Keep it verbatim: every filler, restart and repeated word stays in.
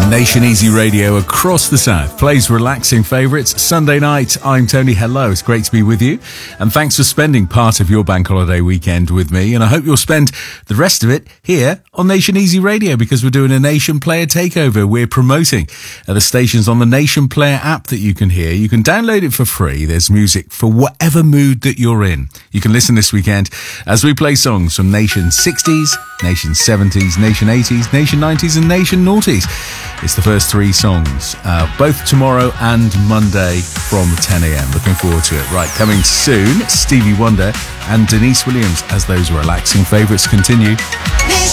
Nation Easy Radio across the South plays relaxing favourites. Sunday night, I'm Tony. Hello, it's great to be with you. And thanks for spending part of your bank holiday weekend with me. And I hope you'll spend the rest of it here on Nation Easy Radio, because we're doing a Nation Player takeover. We're promoting the stations on the Nation Player app that you can hear. You can download it for free. There's music for whatever mood that you're in. You can listen this weekend as we play songs from Nation sixties, Nation seventies, Nation eighties, Nation nineties and Nation noughties. It's the first three songs, uh, both tomorrow and Monday from ten a.m. Looking forward to it. Right, coming soon, Stevie Wonder and Denise Williams as those relaxing favourites continue.